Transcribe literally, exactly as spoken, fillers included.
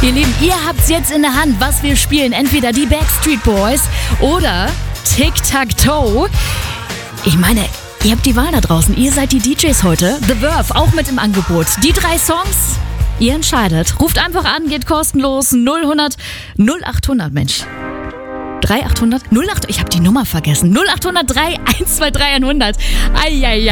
Ihr Lieben, ihr habt's jetzt in der Hand, was wir spielen. Entweder die Backstreet Boys oder Tic-Tac-Toe. Ich meine, ihr habt die Wahl da draußen. Ihr seid die D Js heute. The Verve auch mit im Angebot. Die drei Songs, ihr entscheidet. Ruft einfach an, geht kostenlos. null hundert null achthundert, Mensch. drei achthundert null acht, ich habe die Nummer vergessen. null achthundert drei eins zwei drei hundert. Eieiei.